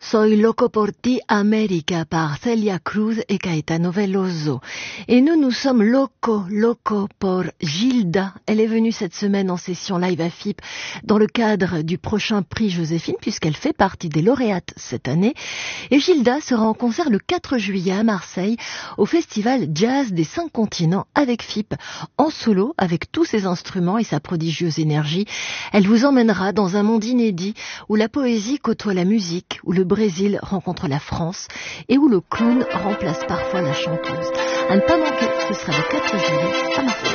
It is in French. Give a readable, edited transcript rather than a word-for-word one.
Soy loco por ti, América, par Celia Cruz et Caetano Veloso. Et nous sommes loco pour Gilda. Elle est venue cette semaine en session live à FIP dans le cadre du prochain prix Joséphine, puisqu'elle fait partie des lauréates cette année. Et Gilda sera en concert le 4 juillet à Marseille, au festival Jazz des 5 continents avec FIP, en solo, avec tous ses instruments et sa prodigieuse énergie. Elle vous emmènera dans un monde inédit où la poésie côtoie la musique, où le Brésil rencontre la France et où le clown remplace parfois la chanteuse. À ne pas manquer, ce sera le 4 juillet à Marseille.